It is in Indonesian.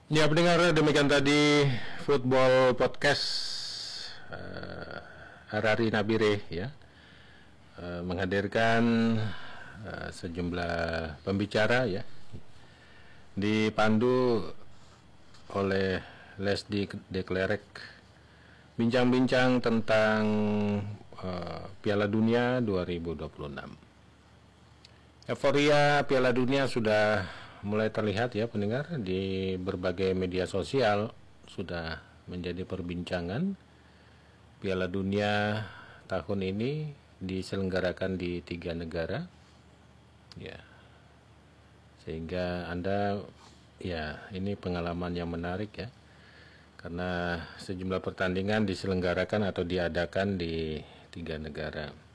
Ya, pendengar, demikian tadi Football Podcast Harari Nabire ya, menghadirkan sejumlah pembicara ya, dipandu oleh Leslie De Klerk, bincang-bincang tentang Piala Dunia 2026. Euforia Piala Dunia sudah mulai terlihat ya pendengar, di berbagai media sosial sudah menjadi perbincangan. Piala Dunia tahun ini diselenggarakan di 3 negara ya, sehingga Anda ya, ini pengalaman yang menarik ya, karena sejumlah pertandingan diselenggarakan atau diadakan di 3 negara.